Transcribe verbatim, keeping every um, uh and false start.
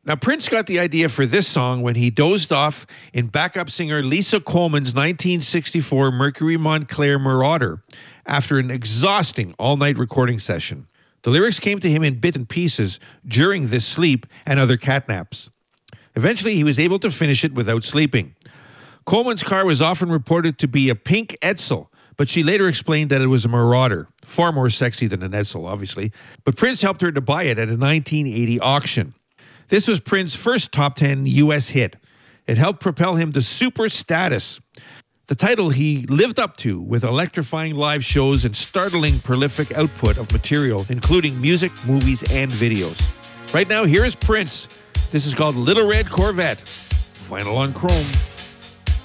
Now, Prince got the idea for this song when he dozed off in backup singer Lisa Coleman's nineteen sixty-four Mercury Montclair Marauder after an exhausting all-night recording session. The lyrics came to him in bits and pieces during this sleep and other catnaps. Eventually, he was able to finish it without sleeping. Coleman's car was often reported to be a pink Edsel, but she later explained that it was a Marauder. Far more sexy than an Edsel, obviously. But Prince helped her to buy it at a nineteen eighty auction. This was Prince's first top ten U S hit. It helped propel him to super status, the title he lived up to with electrifying live shows and startling prolific output of material, including music, movies, and videos. Right now, here is Prince. This is called Little Red Corvette. Final on Chrome.